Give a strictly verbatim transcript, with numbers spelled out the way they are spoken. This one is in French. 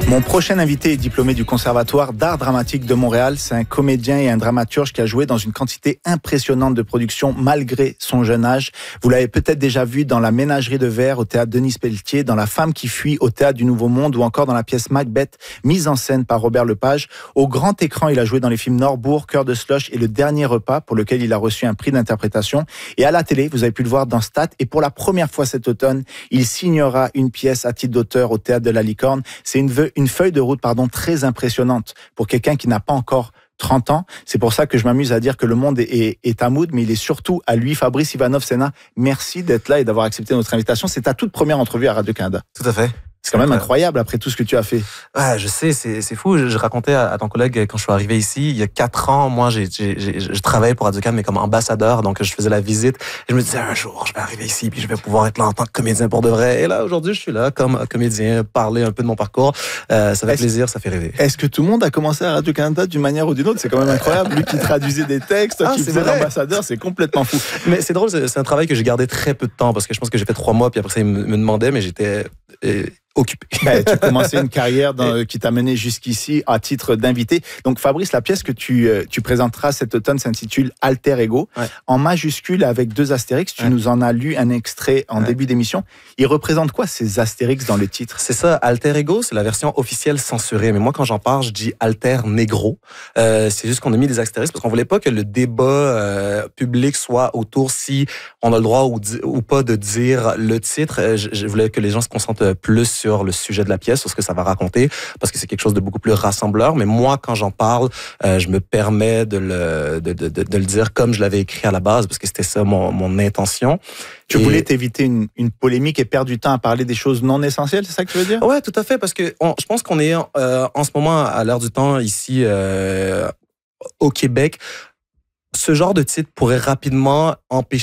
Mon prochain invité est diplômé du Conservatoire d'art dramatique de Montréal. C'est un comédien et un dramaturge qui a joué dans une quantité impressionnante de productions malgré son jeune âge. Vous l'avez peut-être déjà vu dans La Ménagerie de verre au théâtre Denis Pelletier, dans La Femme qui fuit au théâtre du Nouveau Monde ou encore dans la pièce Macbeth, mise en scène par Robert Lepage. Au grand écran, il a joué dans les films Norbourg, Cœur de Slush et Le Dernier Repas, pour lequel il a reçu un prix d'interprétation. Et à la télé, vous avez pu le voir dans Stat. Et pour la première fois cet automne, il signera une pièce à titre d'auteur au théâtre de la Licorne. C'est une, une feuille de route pardon, très impressionnante pour quelqu'un qui n'a pas encore trente ans. C'est pour ça que je m'amuse à dire que le monde est, est, est à mood, mais il est surtout à lui. Fabrice Ivanov-Senna, merci d'être là et d'avoir accepté notre invitation. C'est ta toute première entrevue à Radio-Canada. Tout à fait. C'est quand même incroyable après tout ce que tu as fait. Ouais, je sais, c'est, c'est fou. Je, je racontais à, à ton collègue quand je suis arrivé ici, il y a quatre ans, moi, j'ai, j'ai, j'ai, je travaillais pour Radio-Can, mais comme ambassadeur, donc je faisais la visite. Et je me disais, un jour, je vais arriver ici, puis je vais pouvoir être là en tant que comédien pour de vrai. Et là, aujourd'hui, je suis là comme comédien, parler un peu de mon parcours. Euh, ça fait est-ce, plaisir, ça fait rêver. Est-ce que tout le monde a commencé à Radio-Canada d'une manière ou d'une autre? C'est quand même incroyable. Lui qui traduisait des textes, toi ah, qui faisait l'ambassadeur, c'est complètement fou. Mais c'est drôle, c'est, c'est un travail que j'ai gardé très peu de temps, parce que je pense que j'ai fait trois mois, puis après ça, il me, me demandait, mais j'étais... Euh, occupé. Ben, tu as commencé une carrière dans, qui t'a mené jusqu'ici à titre d'invité. Donc Fabrice, la pièce que tu, tu présenteras cet automne s'intitule Alter Ego, ouais. En majuscule avec deux astérix. Tu ouais. nous en as lu un extrait en ouais. début d'émission. Il représente quoi ces astérix dans le titre? C'est ça, Alter Ego, c'est la version officielle censurée. Mais moi, quand j'en parle, je dis Alter Negro. Euh, c'est juste qu'on a mis des astérix parce qu'on voulait pas que le débat euh, public soit autour si on a le droit ou, ou pas de dire le titre. Je, je voulais que les gens se concentrent plus sur le sujet de la pièce, sur ce que ça va raconter, parce que c'est quelque chose de beaucoup plus rassembleur. Mais moi, quand j'en parle, euh, je me permets de le, de, de, de, de le dire comme je l'avais écrit à la base, parce que c'était ça mon, mon intention. Tu et... voulais t'éviter une, une polémique et perdre du temps à parler des choses non essentielles, c'est ça que tu veux dire? Ouais, tout à fait, parce que on, je pense qu'on est euh, en ce moment à l'heure du temps ici euh, au Québec. Ce genre de titre pourrait rapidement empêcher